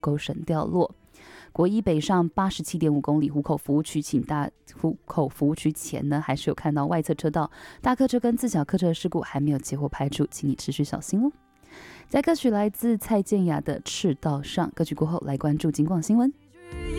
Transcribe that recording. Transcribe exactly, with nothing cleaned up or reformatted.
沟绳掉落。国一北上八十七点五公里湖口服务区，请大湖口服务区前呢，还是有看到外侧车道大客车跟自小客车的事故还没有结果排除，请你持续小心哦。在歌曲来自蔡健雅的《赤道上》，歌曲过后来关注警广新闻。